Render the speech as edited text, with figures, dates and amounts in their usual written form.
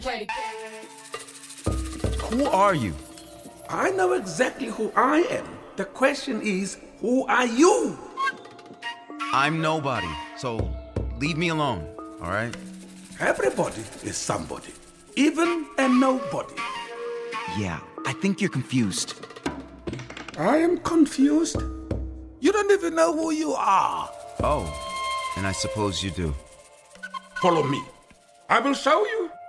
Who are you? I know exactly who I am. The question is, who are you? I'm nobody, so leave me alone, all right? Everybody is somebody, even a nobody. Yeah, I think you're confused. I am confused. You don't even know who you are. Oh, and I suppose you do. Follow me. I will show you.